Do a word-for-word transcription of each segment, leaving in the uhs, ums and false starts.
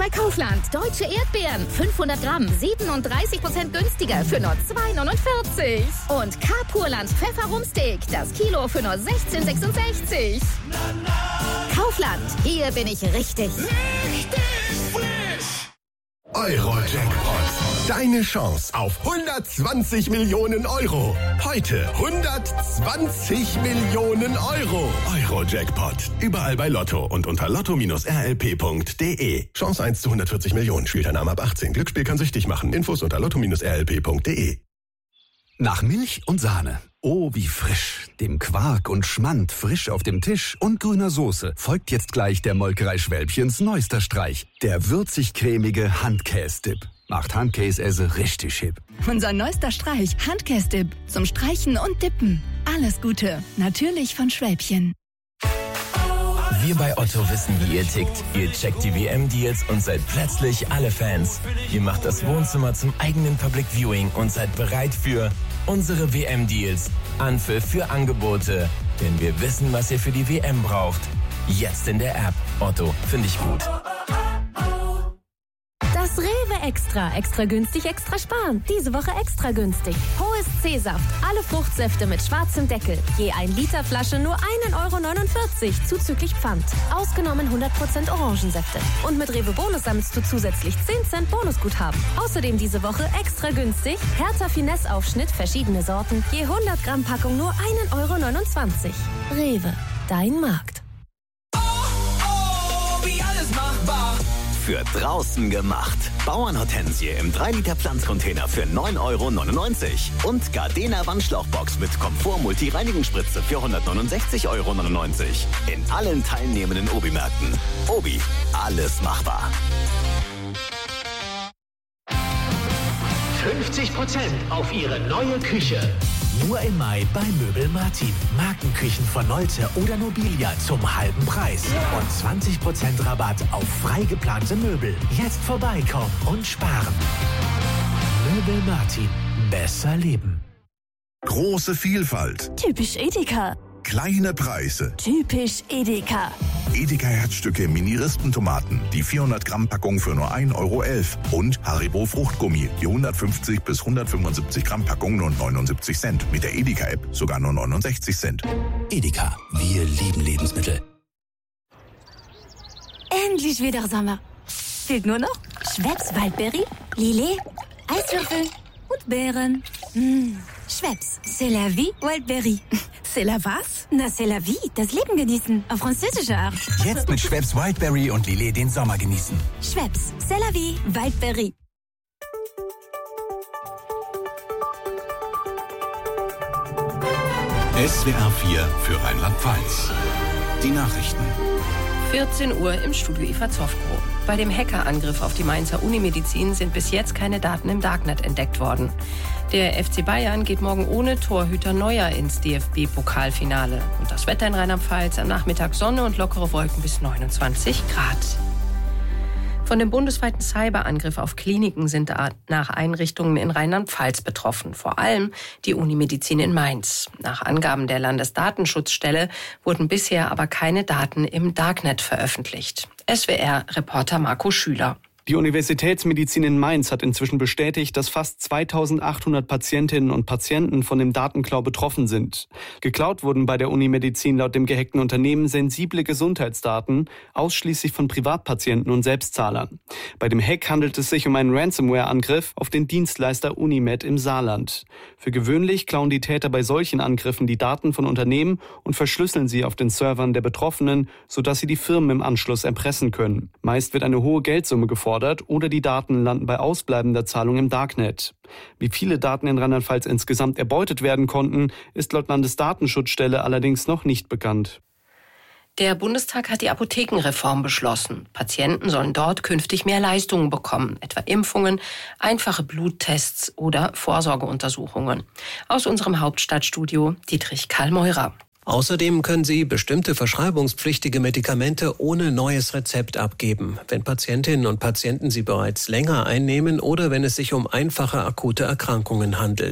bei Kaufland. Deutsche Erdbeeren, fünfhundert Gramm, siebenunddreißig Prozent günstiger für nur zwei neunundvierzig. Und K-Purland Pfefferumsteak, das Kilo für nur sechzehn sechsundsechzig. Kaufland, hier bin ich richtig. Richtig frisch! Euro-Jackpot. Deine Chance auf hundertzwanzig Millionen Euro. Heute hundertzwanzig Millionen Euro. Euro-Jackpot. Überall bei Lotto und unter lotto Bindestrich r l p punkt d e. Chance eins zu hundertvierzig Millionen. Spielteilnahme ab achtzehn. Glücksspiel kann süchtig machen. Infos unter lotto Bindestrich r l p punkt d e. Nach Milch und Sahne. Oh, wie frisch. Dem Quark und Schmand frisch auf dem Tisch und grüner Soße folgt jetzt gleich der Molkerei Schwälbchens neuester Streich. Der würzig-cremige Handkäse-Dip. Macht Handkäse richtig hip. Unser neuester Streich, Handkäse-Dip. Zum Streichen und Dippen. Alles Gute. Natürlich von Schwälbchen. Wir bei Otto wissen, wie ihr tickt. Ihr checkt die W M-Deals und seid plötzlich alle Fans. Ihr macht das Wohnzimmer zum eigenen Public Viewing und seid bereit für unsere W M-Deals. Anpfiff für Angebote. Denn wir wissen, was ihr für die W M braucht. Jetzt in der App. Otto, finde ich gut. Das Rewe Extra. Extra günstig, extra sparen. Diese Woche extra günstig. Hohes C-Saft. Alle Fruchtsäfte mit schwarzem Deckel. Je ein Liter Flasche nur ein Euro neunundvierzig. Zuzüglich Pfand. Ausgenommen hundert Prozent Orangensäfte. Und mit Rewe Bonus sammelst du zusätzlich zehn Cent Bonusguthaben. Außerdem diese Woche extra günstig. Hertha Finesse Aufschnitt, verschiedene Sorten. Je hundert Gramm Packung nur ein Euro neunundzwanzig. Rewe. Dein Markt. Oh, oh, wie alles machbar. Für draußen gemacht. Bauernhortensie im drei Liter Pflanzcontainer für neun Euro neunundneunzig. Und Gardena Wandschlauchbox mit Komfort-Multi-Reinigungsspritze für hundertneunundsechzig Euro neunundneunzig. In allen teilnehmenden Obi-Märkten. Obi, alles machbar. fünfzig Prozent auf Ihre neue Küche. Nur im Mai bei Möbel Martin. Markenküchen von Nolte oder Nobilia zum halben Preis. Und zwanzig Prozent Rabatt auf frei geplante Möbel. Jetzt vorbeikommen und sparen. Möbel Martin. Besser leben. Große Vielfalt. Typisch Edeka. Kleine Preise. Typisch Edeka. Edeka Herzstücke Mini-Rispentomaten. Die vierhundert Gramm Packung für nur ein Euro elf. Und Haribo Fruchtgummi. Die hundertfünfzig bis hundertfünfundsiebzig Gramm Packung nur neunundsiebzig Cent. Mit der Edeka-App sogar nur neunundsechzig Cent. Edeka. Wir lieben Lebensmittel. Endlich wieder Sommer. Fehlt nur noch Schweppes Waldberry, Lillet, Eiswürfel und Beeren. Mmh. Schweppes, c'est la vie, Wildberry. C'est la was? Na, c'est la vie, das Leben genießen. Auf französische Art. Jetzt mit Schweppes Wildberry und Lillet den Sommer genießen. Schweppes, c'est la vie, Wildberry. S W R vier für Rheinland-Pfalz. Die Nachrichten. vierzehn Uhr im Studio Eva Zoffko. Bei dem Hackerangriff auf die Mainzer Unimedizin sind bis jetzt keine Daten im Darknet entdeckt worden. Der F C Bayern geht morgen ohne Torhüter Neuer ins D F B-Pokalfinale. Und das Wetter in Rheinland-Pfalz: am Nachmittag Sonne und lockere Wolken bis neunundzwanzig Grad. Von dem bundesweiten Cyberangriff auf Kliniken sind nach Einrichtungen in Rheinland-Pfalz betroffen. Vor allem die Unimedizin in Mainz. Nach Angaben der Landesdatenschutzstelle wurden bisher aber keine Daten im Darknet veröffentlicht. S W R-Reporter Marco Schüler. Die Universitätsmedizin in Mainz hat inzwischen bestätigt, dass fast zweitausendachthundert Patientinnen und Patienten von dem Datenklau betroffen sind. Geklaut wurden bei der Unimedizin laut dem gehackten Unternehmen sensible Gesundheitsdaten, ausschließlich von Privatpatienten und Selbstzahlern. Bei dem Hack handelt es sich um einen Ransomware-Angriff auf den Dienstleister Unimed im Saarland. Für gewöhnlich klauen die Täter bei solchen Angriffen die Daten von Unternehmen und verschlüsseln sie auf den Servern der Betroffenen, sodass sie die Firmen im Anschluss erpressen können. Meist wird eine hohe Geldsumme gefordert oder die Daten landen bei ausbleibender Zahlung im Darknet. Wie viele Daten in Rheinland-Pfalz insgesamt erbeutet werden konnten, ist laut Landesdatenschutzstelle allerdings noch nicht bekannt. Der Bundestag hat die Apothekenreform beschlossen. Patienten sollen dort künftig mehr Leistungen bekommen, etwa Impfungen, einfache Bluttests oder Vorsorgeuntersuchungen. Aus unserem Hauptstadtstudio Dietrich Karl Meurer. Außerdem können Sie bestimmte verschreibungspflichtige Medikamente ohne neues Rezept abgeben, wenn Patientinnen und Patienten sie bereits länger einnehmen oder wenn es sich um einfache akute Erkrankungen handelt.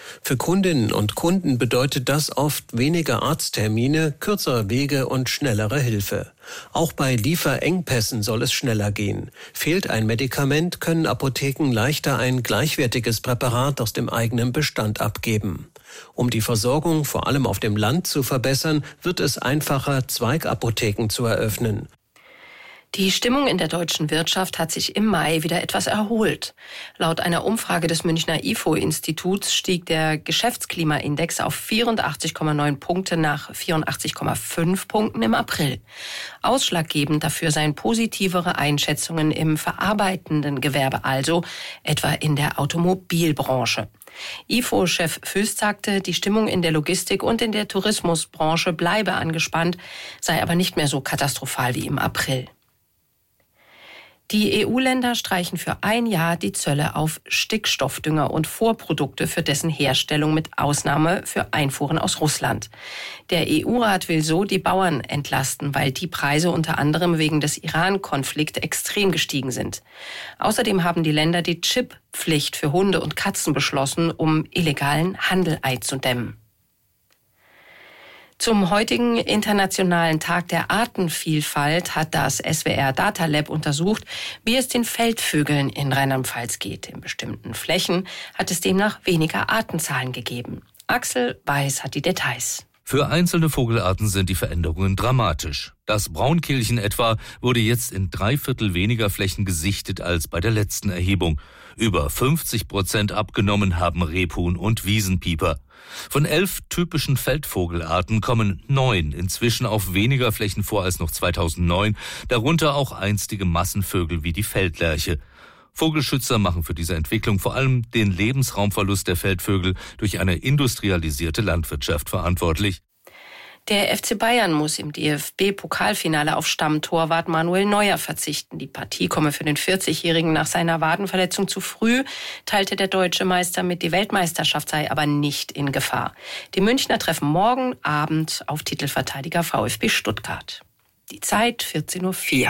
Für Kundinnen und Kunden bedeutet das oft weniger Arzttermine, kürzere Wege und schnellere Hilfe. Auch bei Lieferengpässen soll es schneller gehen. Fehlt ein Medikament, können Apotheken leichter ein gleichwertiges Präparat aus dem eigenen Bestand abgeben. Um die Versorgung vor allem auf dem Land zu verbessern, wird es einfacher, Zweigapotheken zu eröffnen. Die Stimmung in der deutschen Wirtschaft hat sich im Mai wieder etwas erholt. Laut einer Umfrage des Münchner I F O-Instituts stieg der Geschäftsklimaindex auf vierundachtzig Komma neun Punkte nach vierundachtzig Komma fünf Punkten im April. Ausschlaggebend dafür seien positivere Einschätzungen im verarbeitenden Gewerbe, also etwa in der Automobilbranche. I F O-Chef Füst sagte, die Stimmung in der Logistik und in der Tourismusbranche bleibe angespannt, sei aber nicht mehr so katastrophal wie im April. Die E U-Länder streichen für ein Jahr die Zölle auf Stickstoffdünger und Vorprodukte für dessen Herstellung mit Ausnahme für Einfuhren aus Russland. Der E U-Rat will so die Bauern entlasten, weil die Preise unter anderem wegen des Iran-Konflikts extrem gestiegen sind. Außerdem haben die Länder die Chippflicht für Hunde und Katzen beschlossen, um illegalen Handel einzudämmen. Zum heutigen Internationalen Tag der Artenvielfalt hat das S W R Data Lab untersucht, wie es den Feldvögeln in Rheinland-Pfalz geht. In bestimmten Flächen hat es demnach weniger Artenzahlen gegeben. Axel Weiß hat die Details. Für einzelne Vogelarten sind die Veränderungen dramatisch. Das Braunkehlchen etwa wurde jetzt in drei Viertel weniger Flächen gesichtet als bei der letzten Erhebung. Über fünfzig Prozent abgenommen haben Rebhuhn und Wiesenpieper. Von elf typischen Feldvogelarten kommen neun inzwischen auf weniger Flächen vor als noch zweitausendneun, darunter auch einstige Massenvögel wie die Feldlerche. Vogelschützer machen für diese Entwicklung vor allem den Lebensraumverlust der Feldvögel durch eine industrialisierte Landwirtschaft verantwortlich. Der F C Bayern muss im D F B-Pokalfinale auf Stammtorwart Manuel Neuer verzichten. Die Partie komme für den vierzigjährigen nach seiner Wadenverletzung zu früh, teilte der deutsche Meister mit, die Weltmeisterschaft sei aber nicht in Gefahr. Die Münchner treffen morgen Abend auf Titelverteidiger VfB Stuttgart. Die Zeit vierzehn Uhr vier.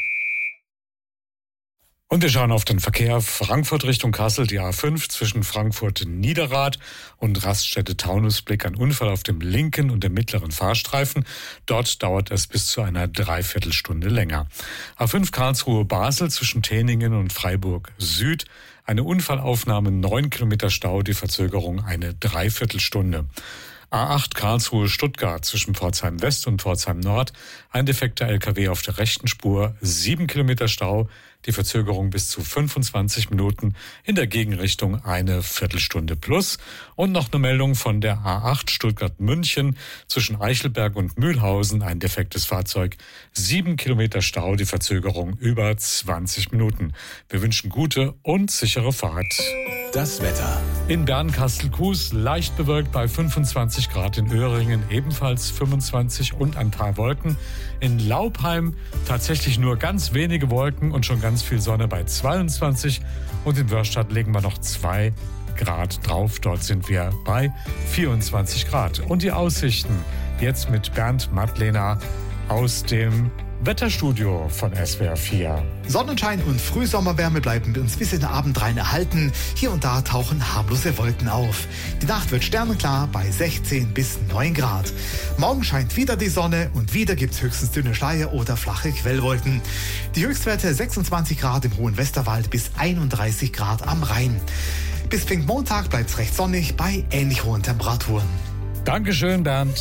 Und wir schauen auf den Verkehr. Frankfurt Richtung Kassel, die A fünf zwischen Frankfurt-Niederrad und Raststätte-Taunusblick. Ein Unfall auf dem linken und dem mittleren Fahrstreifen. Dort dauert es bis zu einer Dreiviertelstunde länger. A fünf Karlsruhe-Basel zwischen Täningen und Freiburg Süd. Eine Unfallaufnahme, neun Kilometer Stau, die Verzögerung eine Dreiviertelstunde. A acht Karlsruhe-Stuttgart zwischen Pforzheim West und Pforzheim Nord. Ein defekter L K W auf der rechten Spur, sieben Kilometer Stau. Die Verzögerung bis zu fünfundzwanzig Minuten, in der Gegenrichtung eine Viertelstunde plus. Und noch eine Meldung von der A acht Stuttgart-München zwischen Eichelberg und Mühlhausen, ein defektes Fahrzeug, sieben Kilometer Stau, die Verzögerung über zwanzig Minuten. Wir wünschen gute und sichere Fahrt. Das Wetter. In Bern-Kastel-Kues leicht bewölkt bei fünfundzwanzig Grad, in Öhringen ebenfalls fünfundzwanzig und ein paar Wolken. In Laupheim tatsächlich nur ganz wenige Wolken und schon ganz viel Sonne bei zweiundzwanzig. Und in Wörstadt legen wir noch zwei Grad drauf. Dort sind wir bei vierundzwanzig Grad. Und die Aussichten jetzt mit Bernd Madlener aus dem Wetterstudio von S W R vier. Sonnenschein und Frühsommerwärme bleiben uns bis in den Abend rein erhalten. Hier und da tauchen harmlose Wolken auf. Die Nacht wird sternenklar bei sechzehn bis neun Grad. Morgen scheint wieder die Sonne und wieder gibt's höchstens dünne Schleier oder flache Quellwolken. Die Höchstwerte sechsundzwanzig Grad im hohen Westerwald bis einunddreißig Grad am Rhein. Bis Pfingstmontag bleibt's recht sonnig bei ähnlich hohen Temperaturen. Dankeschön, Bernd.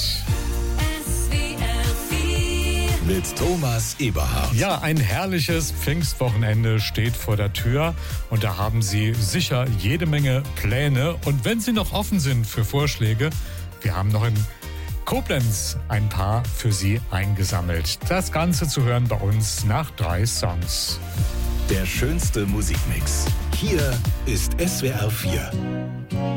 Mit Thomas Eberhardt. Ja, ein herrliches Pfingstwochenende steht vor der Tür und da haben Sie sicher jede Menge Pläne. Und wenn Sie noch offen sind für Vorschläge, wir haben noch in Koblenz ein paar für Sie eingesammelt. Das Ganze zu hören bei uns nach drei Songs. Der schönste Musikmix. Hier ist S W R vier.